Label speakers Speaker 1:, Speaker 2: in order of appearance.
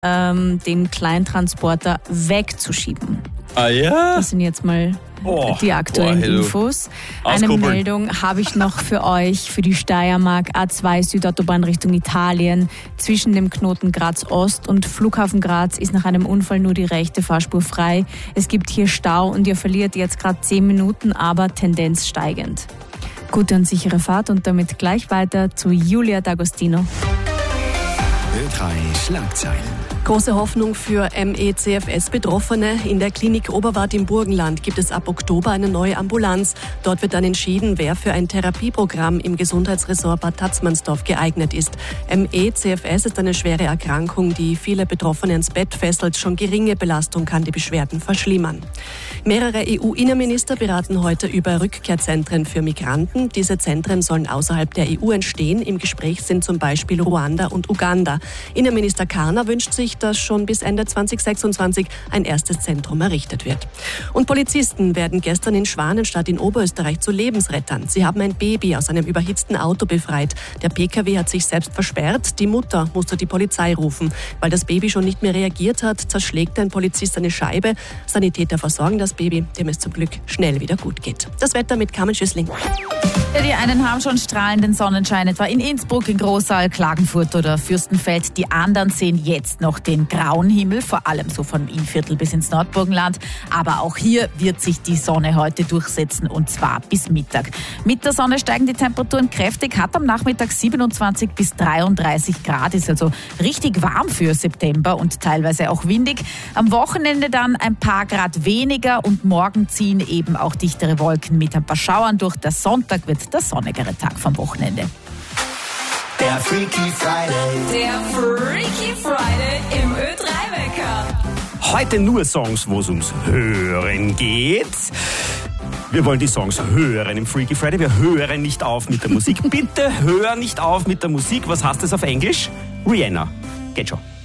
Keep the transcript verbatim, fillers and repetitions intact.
Speaker 1: ähm, den Kleintransporter wegzuschieben.
Speaker 2: Ah ja?
Speaker 1: Das sind jetzt mal
Speaker 2: Oh,
Speaker 1: die aktuellen
Speaker 2: boah, hey,
Speaker 1: Infos. Eine
Speaker 2: Auskuppeln.
Speaker 1: Meldung habe ich noch für euch, für die Steiermark A zwei Südautobahn Richtung Italien. Zwischen dem Knoten Graz Ost und Flughafen Graz ist nach einem Unfall nur die rechte Fahrspur frei. Es gibt hier Stau und ihr verliert jetzt gerade zehn Minuten, aber Tendenz steigend. Gute und sichere Fahrt und damit gleich weiter zu Julia D'Agostino.
Speaker 3: Ö drei Schlagzeilen.
Speaker 4: Große Hoffnung für M E C F S-Betroffene. In der Klinik Oberwart im Burgenland gibt es ab Oktober eine neue Ambulanz. Dort wird dann entschieden, wer für ein Therapieprogramm im Gesundheitsressort Bad Tatzmannsdorf geeignet ist. M E C F S ist eine schwere Erkrankung, die viele Betroffene ins Bett fesselt. Schon geringe Belastung kann die Beschwerden verschlimmern. Mehrere E U-Innenminister beraten heute über Rückkehrzentren für Migranten. Diese Zentren sollen außerhalb der E U entstehen. Im Gespräch sind zum Beispiel Ruanda und Uganda. Innenminister Karner wünscht sich, dass schon bis Ende zwanzig sechsundzwanzig ein erstes Zentrum errichtet wird. Und Polizisten werden gestern in Schwanenstadt in Oberösterreich zu Lebensrettern. Sie haben ein Baby aus einem überhitzten Auto befreit. Der P K W hat sich selbst versperrt. Die Mutter musste die Polizei rufen. Weil das Baby schon nicht mehr reagiert hat, zerschlägt ein Polizist eine Scheibe. Sanitäter versorgen das Baby, dem es zum Glück schnell wieder gut geht. Das Wetter mit Carmen Schüssling.
Speaker 5: Die einen haben schon strahlenden Sonnenschein, etwa in Innsbruck, in Großal, Klagenfurt oder Fürstenfeld. Die anderen sehen jetzt noch den grauen Himmel, vor allem so vom Innviertel bis ins Nordburgenland. Aber auch hier wird sich die Sonne heute durchsetzen, und zwar bis Mittag. Mit der Sonne steigen die Temperaturen kräftig, hat am Nachmittag siebenundzwanzig bis dreiunddreißig Grad, ist also richtig warm für September und teilweise auch windig. Am Wochenende dann ein paar Grad weniger und morgen ziehen eben auch dichtere Wolken mit ein paar Schauern durch. Der Sonntag wird der sonnigere Tag vom Wochenende.
Speaker 3: Der Freaky Friday.
Speaker 6: Der Freaky Friday im Ö drei Wecker.
Speaker 2: Heute nur Songs, wo es ums Hören geht. Wir wollen die Songs hören im Freaky Friday. Wir hören nicht auf mit der Musik. Bitte hör nicht auf mit der Musik. Was heißt das auf Englisch? Rihanna. Geht schon.